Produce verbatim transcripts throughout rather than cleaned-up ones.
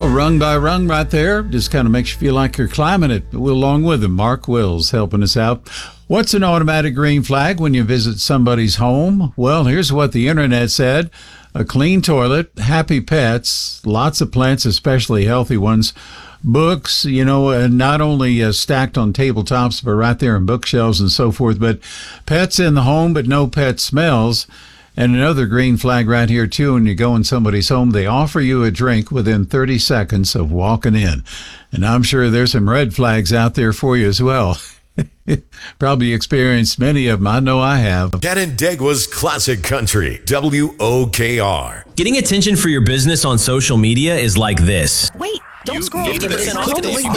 Rung by rung right there. Just kind of makes you feel like you're climbing it. We're along with him. Mark Wills helping us out. What's an automatic green flag when you visit somebody's home? Well, here's what the internet said. A clean toilet, happy pets, lots of plants, especially healthy ones, books, you know, uh, not only uh, stacked on tabletops, but right there in bookshelves and so forth, but pets in the home, but no pet smells. And another green flag right here, too, when you go in somebody's home, they offer you a drink within thirty seconds of walking in. And I'm sure there's some red flags out there for you as well. Probably experienced many of them. I know I have. Canandaigua's Classic Country, W O K R. Getting attention for your business on social media is like this. Wait, don't You scroll. need to listen Click the link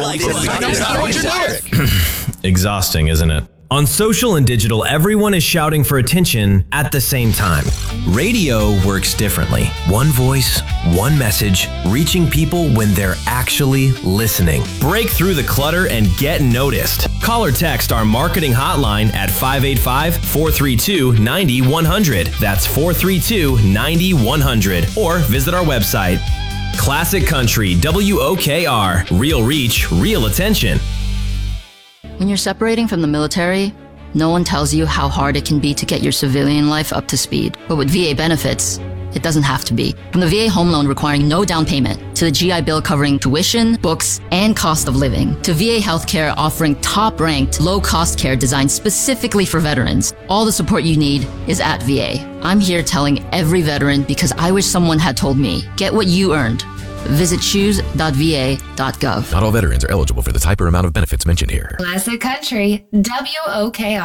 below. Exhausting, isn't it? On social and digital, everyone is shouting for attention at the same time. Radio works differently. One voice, one message, reaching people when they're actually listening. Break through the clutter and get noticed. Call or text our marketing hotline at five eight five, four three two, nine one zero zero. That's four three two, nine one zero zero. Or visit our website. Classic Country, W O K R. Real reach, real attention. When you're separating from the military, no one tells you how hard it can be to get your civilian life up to speed. But with V A benefits, it doesn't have to be. From the V A home loan requiring no down payment, to the G I Bill covering tuition, books, and cost of living, to V A healthcare offering top-ranked, low-cost care designed specifically for veterans, all the support you need is at V A. I'm here telling every veteran because I wish someone had told me, get what you earned. Visit choose dot v a dot gov. Not all veterans are eligible for the type or amount of benefits mentioned here. Classic Country, W O K R.